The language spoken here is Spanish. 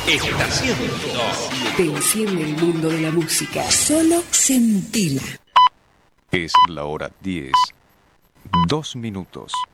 Estación 2. Te enciende el mundo de la música. Solo sentila. Es la hora 10. 2 minutos.